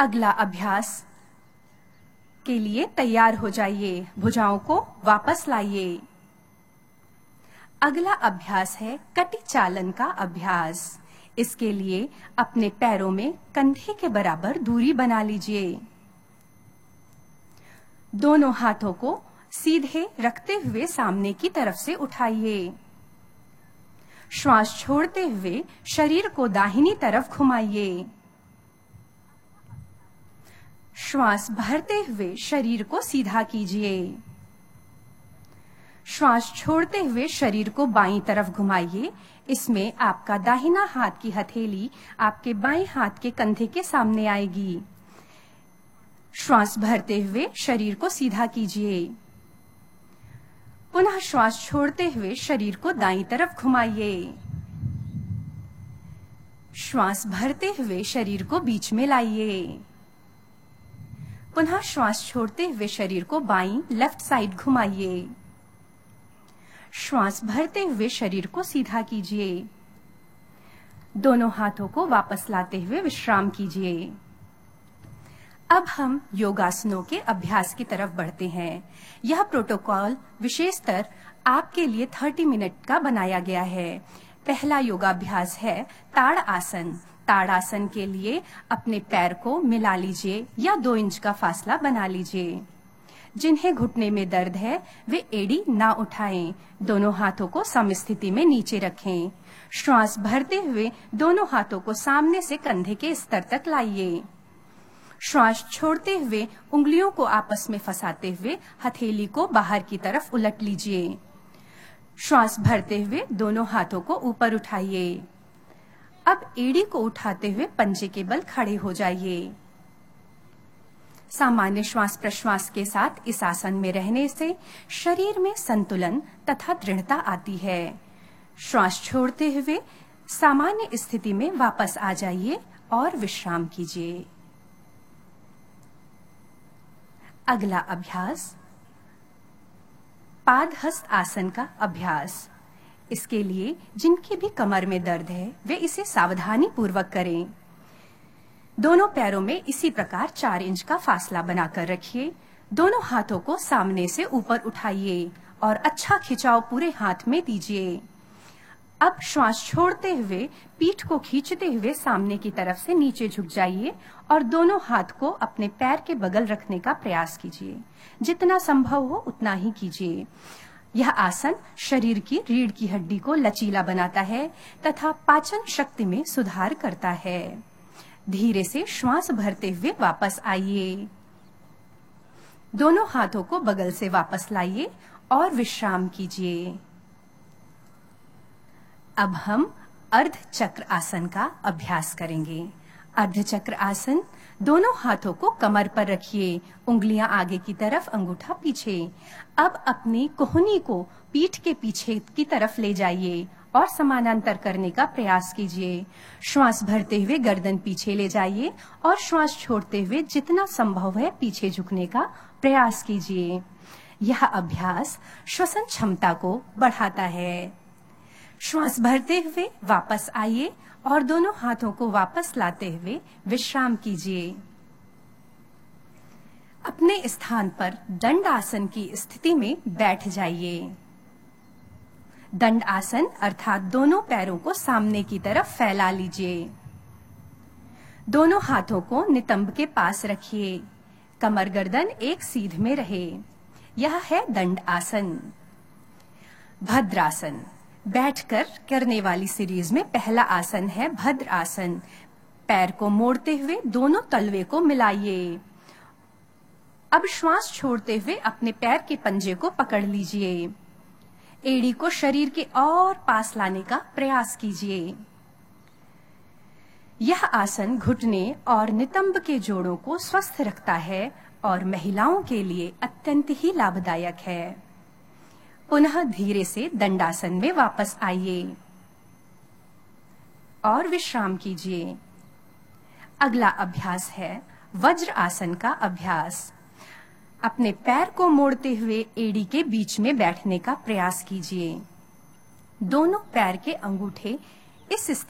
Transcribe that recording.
अगला अभ्यास के लिए तैयार हो जाइए। भुजाओं को वापस लाइए। अगला अभ्यास है कटी चालन का अभ्यास। इसके लिए अपने पैरों में कंधे के बराबर दूरी बना लीजिए। दोनों हाथों को सीधे रखते हुए सामने की तरफ से उठाइए। श्वास छोड़ते हुए शरीर को दाहिनी तरफ घुमाइए। श्वास भरते हुए शरीर को सीधा कीजिए। श्वास छोड़ते हुए शरीर को बाईं तरफ घुमाइए। इसमें आपका दाहिना हाथ की हथेली आपके बाएं हाथ के कंधे के सामने आएगी। श्वास भरते हुए शरीर को सीधा कीजिए। पुनः श्वास छोड़ते हुए शरीर को दाईं तरफ घुमाइए। श्वास भरते हुए शरीर को बीच में लाइए। पुनः श्वास छोड़ते हुए शरीर को बाईं लेफ्ट साइड घुमाइए। श्वास भरते हुए शरीर को सीधा कीजिए। दोनों हाथों को वापस लाते हुए विश्राम कीजिए। अब हम योगासनों के अभ्यास की तरफ बढ़ते हैं। यह प्रोटोकॉल विशेषतर आपके लिए 30 मिनट का बनाया गया है। पहला योगाभ्यास है ताड़ आसन। ताड़ आसन के लिए अपने पैर को मिला लीजिए या 2 इंच का फासला बना लीजिए। जिन्हें घुटने में दर्द है वे एड़ी ना उठाएं। दोनों हाथों को समस्थिति में नीचे रखें। श्वास भरते हुए दोनों हाथों को सामने से कंधे के स्तर तक लाइए। श्वास छोड़ते हुए उंगलियों को आपस में फंसाते हुए हथेली को बाहर की तरफ उलट लीजिए। श्वास भरते हुए दोनों हाथों को ऊपर उठाइए। अब एड़ी को उठाते हुए पंजे के बल खड़े हो जाइए। सामान्य श्वास प्रश्वास के साथ इस आसन में रहने से शरीर में संतुलन तथा दृढ़ता आती है। श्वास छोड़ते हुए सामान्य स्थिति में वापस आ जाइए और विश्राम कीजिए। अगला अभ्यास पादहस्त आसन का अभ्यास। इसके लिए जिनकी भी कमर में दर्द है वे इसे सावधानी पूर्वक करें। दोनों पैरों में इसी प्रकार 4 इंच का फासला बनाकर रखिए। दोनों हाथों को सामने से ऊपर उठाइए और अच्छा खिंचाव पूरे हाथ में दीजिए। अब श्वास छोड़ते हुए पीठ को खींचते हुए सामने की तरफ से नीचे झुक जाइए और दोनों हाथ को अपने पैर के बगल रखने का प्रयास कीजिए। जितना संभव हो उतना ही कीजिए। यह आसन शरीर की रीढ़ की हड्डी को लचीला बनाता है तथा पाचन शक्ति में सुधार करता है। धीरे से श्वास भरते हुए वापस आइए। दोनों हाथों को बगल से वापस लाइए और विश्राम कीजिए। अब हम अर्ध चक्र आसन का अभ्यास करेंगे। अर्ध चक्र आसन, दोनों हाथों को कमर पर रखिए, उंगलियां आगे की तरफ, अंगूठा पीछे। अब अपनी कोहनी को पीठ के पीछे की तरफ ले जाइए और समानांतर करने का प्रयास कीजिए। श्वास भरते हुए गर्दन पीछे ले जाइए और श्वास छोड़ते हुए जितना संभव है पीछे झुकने का प्रयास कीजिए। यह अभ्यास श्वसन क्षमता को बढ़ाता है। श्वास भरते हुए वापस आइए और दोनों हाथों को वापस लाते हुए विश्राम कीजिए। अपने स्थान पर दंड आसन की स्थिति में बैठ जाइए। दंड आसन अर्थात दोनों पैरों को सामने की तरफ फैला लीजिए। दोनों हाथों को नितंब के पास रखिए। कमर गर्दन एक सीध में रहे। यह है दंड आसन। भद्रासन, बैठकर करने वाली सीरीज में पहला आसन है भद्र आसन। पैर को मोड़ते हुए दोनों तलवे को मिलाइए। अब श्वास छोड़ते हुए अपने पैर के पंजे को पकड़ लीजिए। एड़ी को शरीर के और पास लाने का प्रयास कीजिए। यह आसन घुटने और नितंब के जोड़ों को स्वस्थ रखता है और महिलाओं के लिए अत्यंत ही लाभदायक है। पुनः धीरे से दंडासन में वापस आइए और विश्राम कीजिए। अगला अभ्यास है वज्र आसन का अभ्यास। अपने पैर को मोड़ते हुए एड़ी के बीच में बैठने का प्रयास कीजिए। दोनों पैर के अंगूठे इस